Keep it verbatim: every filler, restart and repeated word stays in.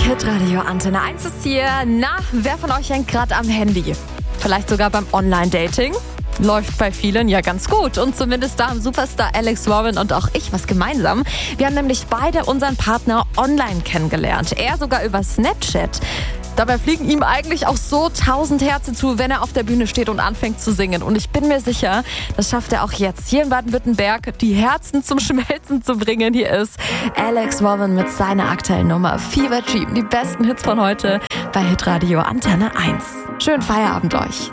Hitradio Antenne eins ist hier. Na, wer von euch hängt gerade am Handy? Vielleicht sogar beim Online-Dating? Läuft bei vielen ja ganz gut. Und zumindest da haben Superstar Alex Warren und auch ich was gemeinsam. Wir haben nämlich beide unseren Partner online kennengelernt. Er sogar über Snapchat. Dabei fliegen ihm eigentlich auch so tausend Herzen zu, wenn er auf der Bühne steht und anfängt zu singen. Und ich bin mir sicher, das schafft er auch jetzt, hier in Baden-Württemberg die Herzen zum Schmelzen zu bringen. Hier ist Alex Warren mit seiner aktuellen Nummer Fever Dream. Die besten Hits von heute bei Hitradio Antenne eins. Schönen Feierabend euch.